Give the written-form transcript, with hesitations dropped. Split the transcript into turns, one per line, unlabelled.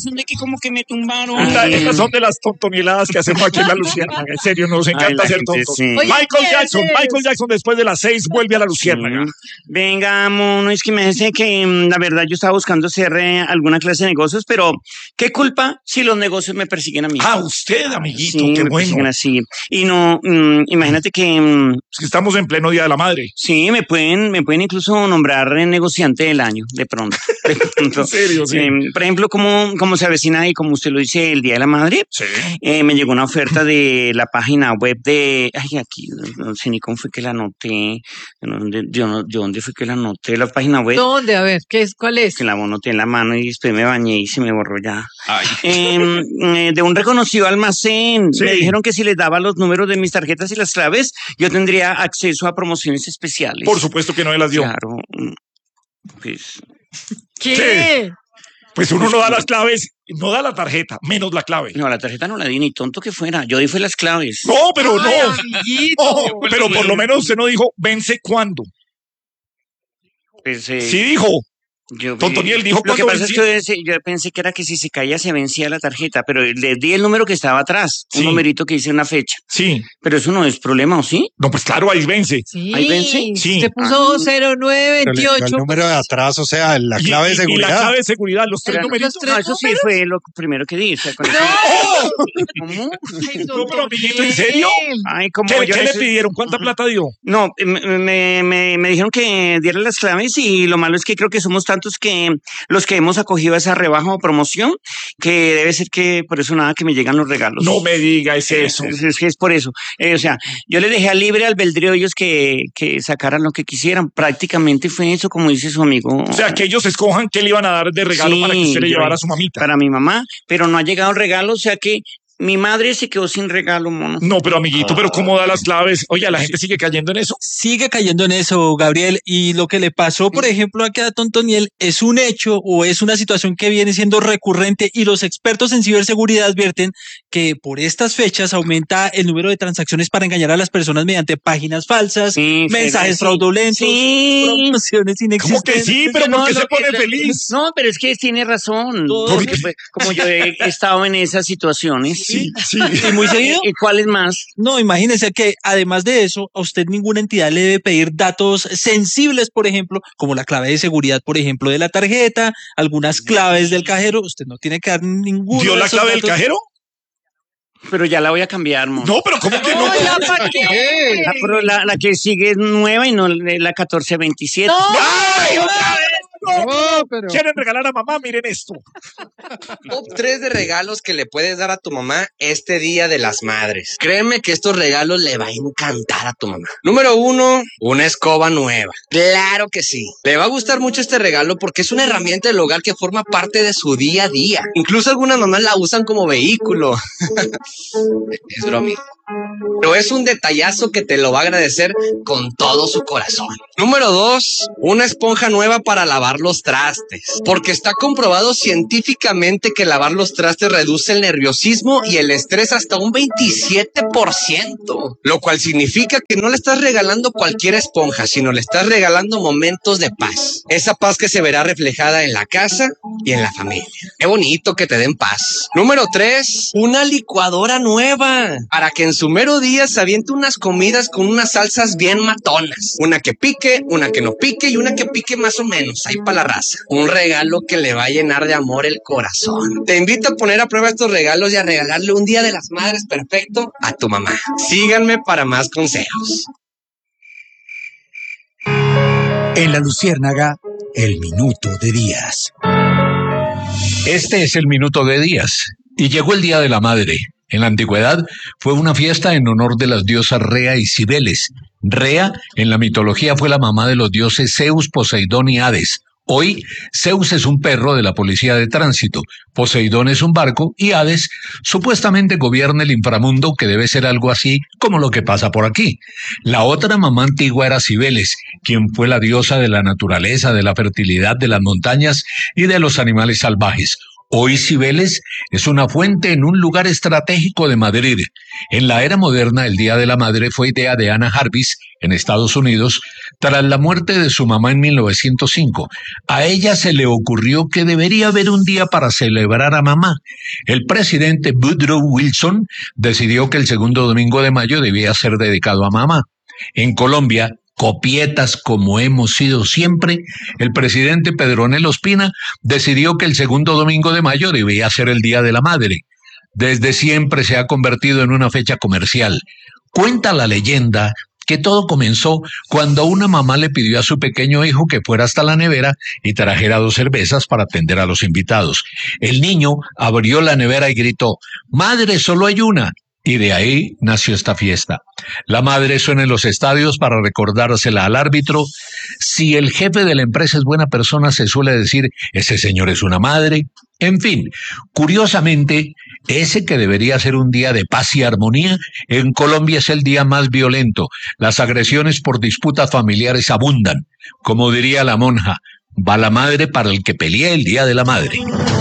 de que como que me tumbaron.
Estas son de las tontonieladas que hacemos aquí en La Luciérnaga. En serio, nos encanta ser tontos.
Sí.
Michael Jackson después de las 6 vuelve a La Luciérnaga.
Venga, mono, es que me dice que la verdad yo estaba buscando hacer alguna clase de negocios, pero ¿qué culpa si los negocios me persiguen a mí?
Ah, usted, amiguito,
sí,
qué
me
bueno.
persiguen así. Y no, imagínate que...
Es que estamos en pleno Día de la Madre.
Sí, me pueden incluso nombrar negociante del año, de pronto.
En serio, sí.
Por ejemplo, como se avecina y como usted lo dice, el Día de la Madre,
Sí.
me llegó una oferta de la página web de... Ay, aquí, no sé ni cómo fue que la anoté. ¿Dónde fue que la anoté? La página web.
¿Dónde? A ver, ¿cuál es?
Que la anoté en la mano y después me bañé y se me borró ya.
Ay.
De un reconocido almacén.
Sí.
Me dijeron que si les daba los números de mis tarjetas y las claves, yo tendría acceso a promociones especiales.
Por supuesto que no me las dio.
Claro. Pues...
¿Qué?
Pues uno no da las claves, no da la tarjeta, menos la clave.
No, la tarjeta no la di, ni tonto que fuera. Yo di fue las claves.
No, pero no.
Ay, amiguito.
No, pero por lo menos usted no dijo, vence cuándo.
Pues,
Sí dijo. Tontoniel dijo
lo que
cuándo
pasa es que yo pensé que era que si se caía se vencía la tarjeta, pero le di el número que estaba atrás,
Sí.
un numerito que dice una fecha.
Sí.
Pero eso no es problema, ¿o sí?
No, pues claro, ahí vence.
Sí,
¿Ahí vence?
Sí.
se puso 0928.
El número de atrás, o sea, la clave de
Y
seguridad.
la clave de seguridad, los tres
Eran
numeritos.
los tres
No, eso sí
números.
fue lo primero que di. O sea, ¿Cómo?
Ay,
No, pero amiguito, ¿en serio?
Ay, como
¿Qué
yo
le
neces-
pidieron? ¿Cuánta plata dio?
No, me dijeron que diera las claves y lo malo es que creo que somos tantos que los que hemos acogido esa rebaja o promoción, que debe ser que por eso nada que me llegan los regalos.
No me diga, es eso.
Es que es por eso. O sea, yo les dejé a libre albedrío a ellos que sacaran lo que quisieran. Prácticamente fue eso, como dice su amigo.
O sea, que ellos escojan qué le iban a dar de regalo
Sí,
para que usted le
yo-
llevara a su mamita.
Para mi mamá, pero no ha llegado el regalo, o sea que mi madre se quedó sin regalo, mono.
No, pero amiguito, pero ¿cómo da las claves? Oye, la gente sigue cayendo en eso.
Sigue cayendo en eso, Gabriel, y lo que le pasó, por ejemplo, aquí a Tontoniel es un hecho o es una situación que viene siendo recurrente y los expertos en ciberseguridad advierten que por estas fechas aumenta el número de transacciones para engañar a las personas mediante páginas falsas,
Sí,
mensajes
sí.
fraudulentos,
Sí.
promociones
¿Cómo que
inexistentes.
sí? ¿Pero por qué
No,
se
lo
pone
que-
feliz?
No, pero es que tiene razón.
Todo
Porque,
lo que-
pues, como yo he estado en esas situaciones.
Sí, sí.
¿Y muy seguido?
¿Y cuáles más?
No, imagínese que además de eso, a usted ninguna entidad le debe pedir datos sensibles, por ejemplo, como la clave de seguridad, por ejemplo, de la tarjeta, algunas claves del cajero. Usted no tiene que dar ninguno
¿Dio
de
la
esos
clave del
datos.
cajero?
Pero ya la voy a cambiar, mono.
No, pero ¿cómo que no?
No, ya para qué.
Pero la que sigue es nueva y no la 1427.
¡Ay, otra vez!
No, pero...
¿Quieren regalar a mamá? Miren esto.
Top 3 de regalos que le puedes dar a tu mamá este Día de las Madres. Créeme que estos regalos le va a encantar a tu mamá. Número 1, una escoba nueva. Claro que sí. Le va a gustar mucho este regalo porque es una herramienta del hogar que forma parte de su día a día. Incluso algunas mamás la usan como vehículo. Es bromi. Pero es un detallazo que te lo va a agradecer con todo su corazón. Número 2, una esponja nueva para lavar los trastes. Porque está comprobado científicamente que lavar los trastes reduce el nerviosismo y el estrés hasta un 27%. Lo cual significa que no le estás regalando cualquier esponja, sino le estás regalando momentos de paz. Esa paz que se verá reflejada en la casa y en la familia. Qué bonito que te den paz. Número 3, una licuadora nueva. Para que en su mero día se aviente unas comidas con unas salsas bien matonas. Una que pique, una que no pique y una que pique más o menos. Ahí para la raza. Un regalo que le va a llenar de amor el corazón. Te invito a poner a prueba estos regalos y a regalarle un Día de las Madres perfecto a tu mamá. Síganme para más consejos.
En La Luciérnaga, el minuto de Díaz.
Este es el minuto de Díaz. Y llegó el Día de la Madre. En la antigüedad fue una fiesta en honor de las diosas Rea y Cibeles. Rea en la mitología fue la mamá de los dioses Zeus, Poseidón y Hades. Hoy, Zeus es un perro de la policía de tránsito, Poseidón es un barco y Hades supuestamente gobierna el inframundo, que debe ser algo así como lo que pasa por aquí. La otra mamá antigua era Cibeles, quien fue la diosa de la naturaleza, de la fertilidad, de las montañas y de los animales salvajes. Hoy Cibeles es una fuente en un lugar estratégico de Madrid. En la era moderna, el Día de la Madre fue idea de Anna Jarvis, en Estados Unidos, tras la muerte de su mamá en 1905. A ella se le ocurrió que debería haber un día para celebrar a mamá. El presidente Woodrow Wilson decidió que el segundo domingo de mayo debía ser dedicado a mamá. En Colombia, copietas como hemos sido siempre, el presidente Pedronel Ospina decidió que el segundo domingo de mayo debía ser el Día de la Madre. Desde siempre se ha convertido en una fecha comercial. Cuenta la leyenda que todo comenzó cuando una mamá le pidió a su pequeño hijo que fuera hasta la nevera y trajera 2 cervezas para atender a los invitados. El niño abrió la nevera y gritó: «Madre, solo hay una». Y de ahí nació esta fiesta. La madre suena en los estadios para recordársela al árbitro. Si el jefe de la empresa es buena persona, se suele decir: ese señor es una madre. En fin, curiosamente, ese que debería ser un día de paz y armonía, en Colombia es el día más violento. Las agresiones por disputas familiares abundan. Como diría la monja, va la madre para el que pelee el Día de la Madre.